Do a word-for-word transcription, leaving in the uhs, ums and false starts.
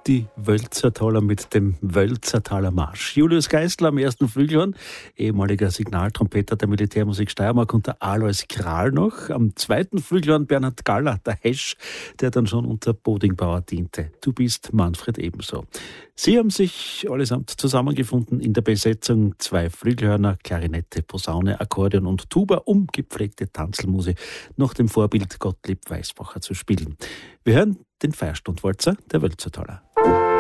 die Wölzertaler mit dem Wölzertaler Marsch. Julius Geisler am ersten Flügelhorn, ehemaliger Signaltrompeter der Militärmusik Steiermark unter Alois Kral noch. Am zweiten Flügelhorn Bernhard Galler, der Hesch, der dann schon unter Bodingbauer diente. Du bist Manfred ebenso. Sie haben sich allesamt zusammengefunden in der Besetzung zwei Flügelhörner, Klarinette, Posaune, Akkordeon und Tuba, um gepflegte Tanzelmusik nach dem Vorbild Gottlieb Weisbacher zu spielen. Wir hören den Feierstundwalzer der Wölzertaler.